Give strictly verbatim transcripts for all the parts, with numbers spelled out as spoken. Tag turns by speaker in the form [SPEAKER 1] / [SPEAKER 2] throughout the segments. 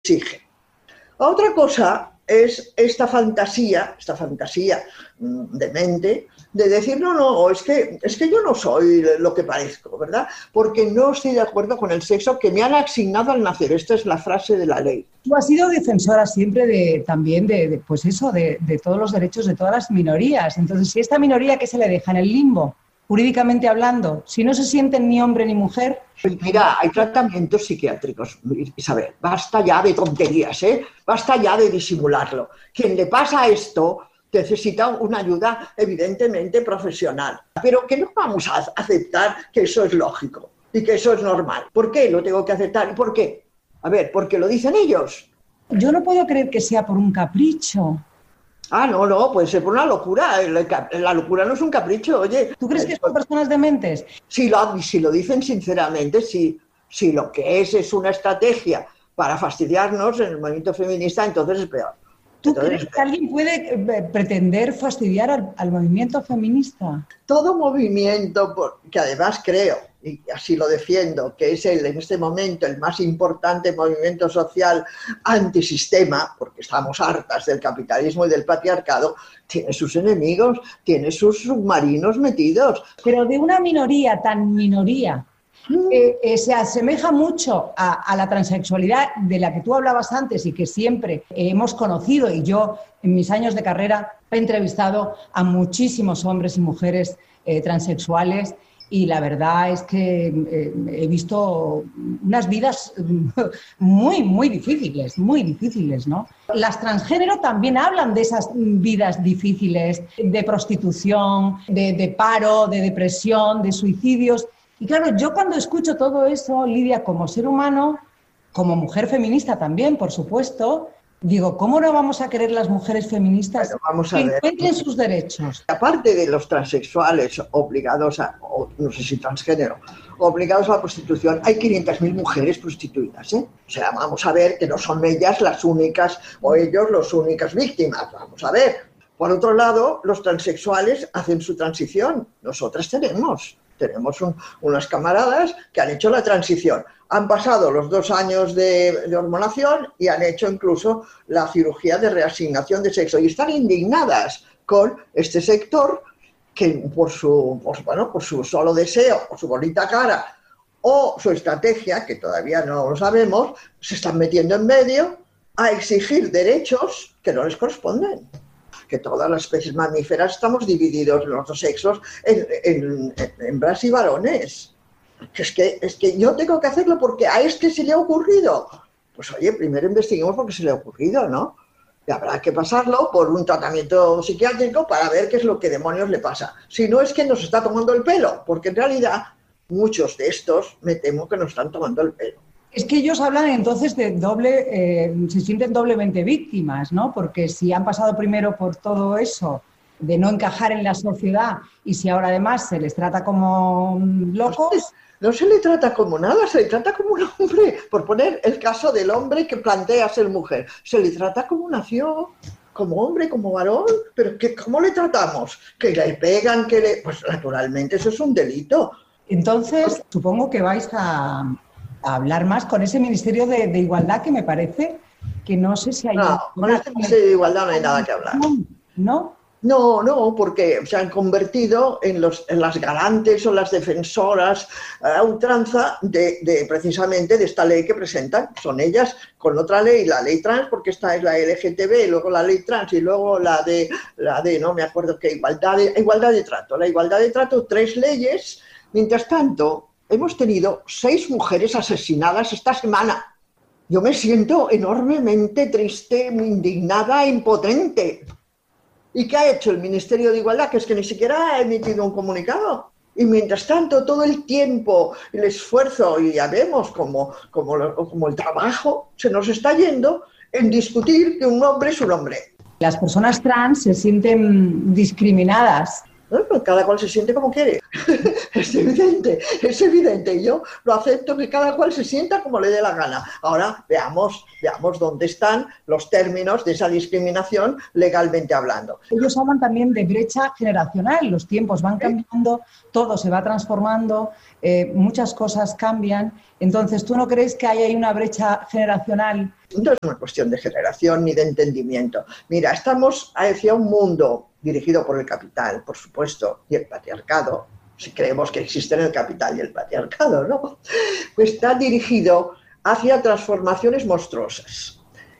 [SPEAKER 1] exige. Otra cosa es esta fantasía, esta fantasía de mente, de decir, no, no, es que, es que yo no soy lo que parezco, ¿verdad? Porque no estoy de acuerdo con el sexo que me han asignado al nacer. Esta es la frase de la ley.
[SPEAKER 2] Tú has sido defensora siempre de, también de, de pues eso, de, de todos los derechos de todas las minorías. Entonces, si esta minoría que se le deja en el limbo, jurídicamente hablando, si no se sienten ni hombre ni mujer...
[SPEAKER 1] Mira, hay tratamientos psiquiátricos, Isabel, basta ya de tonterías, ¿eh? Basta ya de disimularlo. Quien le pasa esto necesita una ayuda evidentemente profesional, pero que no vamos a aceptar que eso es lógico y que eso es normal. ¿Por qué lo tengo que aceptar? ¿Y por qué? A ver, porque lo dicen ellos.
[SPEAKER 2] Yo no puedo creer que sea por un capricho.
[SPEAKER 1] Ah, no, no, puede ser por una locura. La locura no es un capricho, oye.
[SPEAKER 2] ¿Tú crees que son personas dementes?
[SPEAKER 1] Si lo, si lo dicen sinceramente, si, si lo que es es una estrategia para fastidiarnos en el movimiento feminista, entonces es peor.
[SPEAKER 2] ¿Tú
[SPEAKER 1] entonces
[SPEAKER 2] crees
[SPEAKER 1] es peor.
[SPEAKER 2] que alguien puede pretender fastidiar al, al movimiento feminista?
[SPEAKER 1] Todo movimiento, que además creo, y así lo defiendo, que es el, en este momento el más importante movimiento social antisistema, porque estamos hartas del capitalismo y del patriarcado, tiene sus enemigos, tiene sus submarinos metidos.
[SPEAKER 2] Pero de una minoría tan minoría, eh, eh, se asemeja mucho a, a la transexualidad de la que tú hablabas antes y que siempre hemos conocido, y yo en mis años de carrera he entrevistado a muchísimos hombres y mujeres eh, transexuales. Y la verdad es que eh, he visto unas vidas muy, muy difíciles, muy difíciles, ¿no? Las transgénero también hablan de esas vidas difíciles, de prostitución, de, de paro, de depresión, de suicidios. Y claro, yo cuando escucho todo eso, Lidia, como ser humano, como mujer feminista también, por supuesto, digo, ¿cómo no vamos a querer las mujeres feministas
[SPEAKER 1] bueno, vamos a
[SPEAKER 2] que
[SPEAKER 1] ver.
[SPEAKER 2] encuentren sus derechos?
[SPEAKER 1] Aparte de los transexuales obligados a, o no sé si transgénero, obligados a la prostitución, hay quinientas mil mujeres prostituidas, ¿eh? O sea, vamos a ver que no son ellas las únicas o ellos las únicas víctimas, vamos a ver. Por otro lado, los transexuales hacen su transición. Nosotras tenemos, tenemos un, unas camaradas que han hecho la transición. Han pasado los dos años de, de hormonación y han hecho incluso la cirugía de reasignación de sexo y están indignadas con este sector que por su, por, bueno, por su solo deseo, por su bonita cara o su estrategia, que todavía no lo sabemos, se están metiendo en medio a exigir derechos que no les corresponden. Que todas las especies mamíferas estamos divididos en los dos sexos en, en, en hembras y varones. Es que, es que yo tengo que hacerlo porque a este se le ha ocurrido. Pues oye, primero investiguemos por qué se le ha ocurrido, ¿no? Y habrá que pasarlo por un tratamiento psiquiátrico para ver qué es lo que demonios le pasa. Si no es que nos está tomando el pelo, porque en realidad muchos de estos me temo que nos están tomando el pelo.
[SPEAKER 2] Es que ellos hablan entonces de doble, eh, se sienten doblemente víctimas, ¿no? Porque si han pasado primero por todo eso de no encajar en la sociedad y si ahora además se les trata como locos...
[SPEAKER 1] No se le trata como nada, se le trata como un hombre. Por poner el caso del hombre que plantea ser mujer, se le trata como nació, como hombre, como varón, pero que, ¿cómo le tratamos? Que le pegan, que le... Pues naturalmente eso es un delito.
[SPEAKER 2] Entonces, supongo que vais a, a hablar más con ese Ministerio de, de Igualdad que me parece que no sé si hay...
[SPEAKER 1] No, con este Ministerio de Igualdad no hay nada que hablar.
[SPEAKER 2] ¿No?
[SPEAKER 1] No, no, porque se han convertido en, los, en las garantes o las defensoras a ultranza de, de precisamente de esta ley que presentan. Son ellas con otra ley, la ley trans, porque esta es la L G T B, luego la ley trans y luego la de, la de no me acuerdo qué, igualdad de, igualdad de trato. La igualdad de trato, tres leyes. Mientras tanto, hemos tenido seis mujeres asesinadas esta semana. Yo me siento enormemente triste, indignada, impotente. ¿Y qué ha hecho el Ministerio de Igualdad? Que es que ni siquiera ha emitido un comunicado. Y mientras tanto, todo el tiempo, el esfuerzo, y ya vemos como, como, como el trabajo se nos está yendo en discutir que un hombre es un hombre.
[SPEAKER 2] Las personas trans se sienten discriminadas
[SPEAKER 1] ¿no? Pues cada cual se siente como quiere. Es evidente, es evidente. Y yo lo acepto, que cada cual se sienta como le dé la gana. Ahora veamos, veamos dónde están los términos de esa discriminación legalmente hablando.
[SPEAKER 2] Ellos hablan también de brecha generacional. Los tiempos van cambiando, todo se va transformando, eh, muchas cosas cambian. Entonces, ¿tú no crees que hay ahí una brecha generacional?
[SPEAKER 1] No es una cuestión de generación ni de entendimiento. Mira, estamos hacia un mundo dirigido por el capital, por supuesto, y el patriarcado, si creemos que existen el capital y el patriarcado, ¿no? Pues está dirigido hacia transformaciones monstruosas.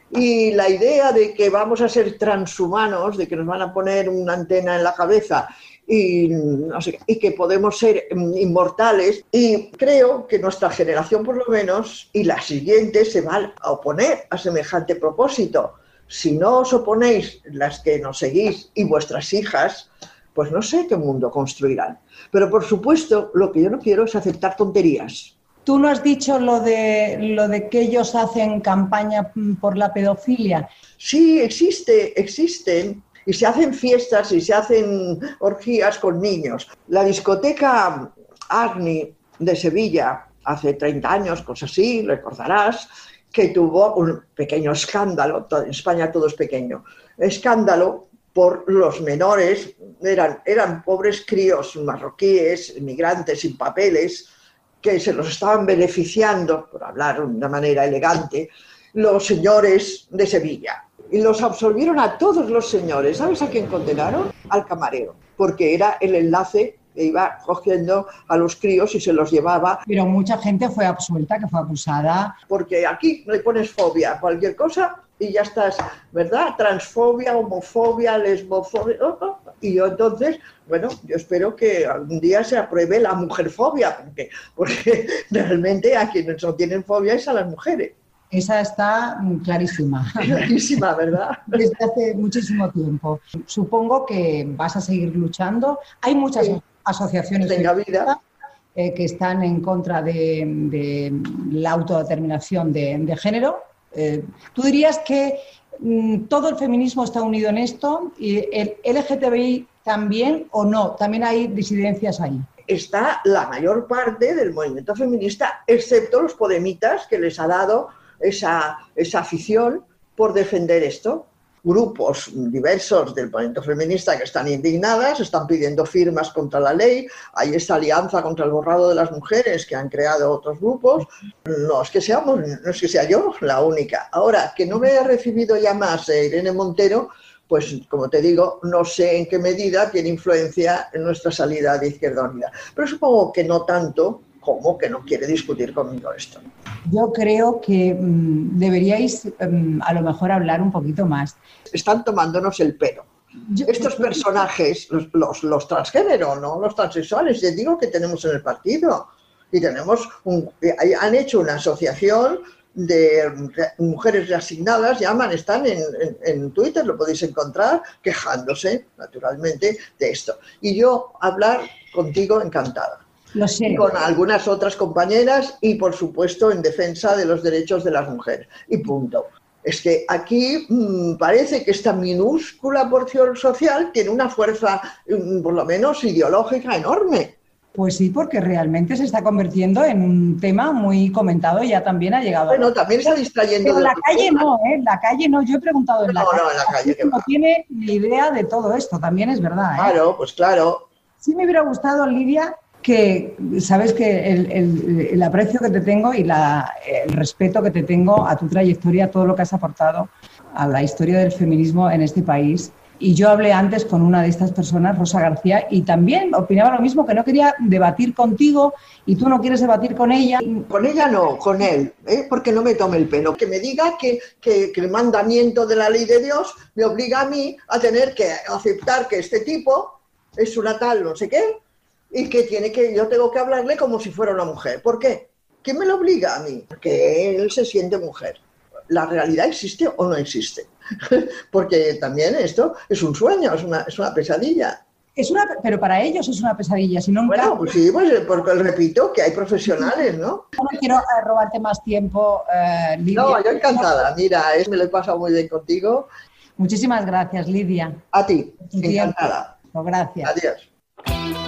[SPEAKER 1] Y la idea de que vamos a ser transhumanos, de que nos van a poner una antena en la cabeza y, no sé, y que podemos ser inmortales, y creo que nuestra generación por lo menos y la siguiente se va a oponer a semejante propósito. Si no os oponéis, las que nos seguís y vuestras hijas, pues no sé qué mundo construirán. Pero por supuesto, lo que yo no quiero es aceptar tonterías.
[SPEAKER 2] Tú no has dicho lo de, lo de que ellos hacen campaña por la pedofilia.
[SPEAKER 1] Sí, existe, existen. Y se hacen fiestas y se hacen orgías con niños. La discoteca Arni de Sevilla, hace treinta años, cosas así, recordarás, que tuvo un pequeño escándalo, en España todo es pequeño, escándalo por los menores, eran, eran pobres críos marroquíes, inmigrantes sin papeles, que se los estaban beneficiando, por hablar de una manera elegante, los señores de Sevilla. Y los absolvieron a todos los señores. ¿Sabes a quién condenaron? Al camarero, porque era el enlace que iba cogiendo a los críos y se los llevaba.
[SPEAKER 2] Pero mucha gente fue absuelta, que fue acusada.
[SPEAKER 1] Porque aquí le pones fobia a cualquier cosa y ya estás, ¿verdad? Transfobia, homofobia, lesbofobia. Y yo entonces, bueno, yo espero que algún día se apruebe la mujerfobia, porque, porque realmente a quienes no tienen fobia es a las mujeres.
[SPEAKER 2] Esa está clarísima.
[SPEAKER 1] Clarísima, ¿verdad?
[SPEAKER 2] Desde hace muchísimo tiempo. Supongo que vas a seguir luchando. Hay muchas sí. asociaciones
[SPEAKER 1] Tenga vida.
[SPEAKER 2] Eh, que están en contra de, de la autodeterminación de, de género. Eh, ¿Tú dirías que mm, todo el feminismo está unido en esto? ¿Y el L G T B I también o no? ¿También hay disidencias ahí?
[SPEAKER 1] Está la mayor parte del movimiento feminista, excepto los podemitas que les ha dado esa, esa afición por defender esto. Grupos diversos del movimiento feminista que están indignadas, están pidiendo firmas contra la ley, hay esta alianza contra el borrado de las mujeres que han creado otros grupos. No es que seamos, no es que sea yo la única. Ahora, que no me he recibido ya más eh, Irene Montero, pues como te digo, no sé en qué medida tiene influencia en nuestra salida de Izquierda Unida. Pero supongo que no tanto como que no quiere discutir conmigo esto.
[SPEAKER 2] Yo creo que mmm, deberíais mmm, a lo mejor hablar un poquito más.
[SPEAKER 1] Están tomándonos el pelo. Yo, Estos personajes, los, los, los transgénero, ¿no? Los transexuales, les digo que tenemos en el partido. Y tenemos un, han hecho una asociación de mujeres reasignadas, llaman, están en, en, en Twitter, lo podéis encontrar, quejándose, naturalmente, de esto. Y yo hablar contigo encantada.
[SPEAKER 2] Lo sé.
[SPEAKER 1] Y con algunas otras compañeras y, por supuesto, en defensa de los derechos de las mujeres. Y punto. Es que aquí mmm, parece que esta minúscula porción social tiene una fuerza, mmm, por lo menos ideológica, enorme.
[SPEAKER 2] Pues sí, porque realmente se está convirtiendo en un tema muy comentado y ya también ha llegado.
[SPEAKER 1] Bueno, también está distrayendo.
[SPEAKER 2] Pero en la calle tema. no, ¿eh? En la calle no, yo he preguntado en
[SPEAKER 1] no,
[SPEAKER 2] la calle.
[SPEAKER 1] No, en la calle que
[SPEAKER 2] no
[SPEAKER 1] va.
[SPEAKER 2] tiene ni idea de todo esto, también es verdad. ¿eh?
[SPEAKER 1] Claro, pues claro.
[SPEAKER 2] Sí me hubiera gustado, Lidia, que sabes que el, el, el aprecio que te tengo y la, el respeto que te tengo a tu trayectoria, a todo lo que has aportado a la historia del feminismo en este país. Y yo hablé antes con una de estas personas, Rosa García, y también opinaba lo mismo, que no quería debatir contigo y tú no quieres debatir con ella.
[SPEAKER 1] Con ella no, con él, ¿eh? Porque no me tome el pelo. Que me diga que, que, que el mandamiento de la ley de Dios me obliga a mí a tener que aceptar que este tipo es una tal no sé qué y que tiene que yo tengo que hablarle como si fuera una mujer. ¿Por qué? ¿Quién me lo obliga a mí? Porque él se siente mujer. ¿La realidad existe o no existe? Porque también esto es un sueño, es una, es una pesadilla.
[SPEAKER 2] Es una, pero para ellos es una pesadilla, si no...
[SPEAKER 1] Bueno, pues sí, pues porque repito que hay profesionales, ¿no?
[SPEAKER 2] No quiero eh, robarte más tiempo, eh, Lidia.
[SPEAKER 1] No, yo encantada. Mira, es, me lo he pasado muy bien contigo.
[SPEAKER 2] Muchísimas gracias, Lidia.
[SPEAKER 1] A ti, encantada.
[SPEAKER 2] Gracias.
[SPEAKER 1] Adiós.
[SPEAKER 3] Thank you.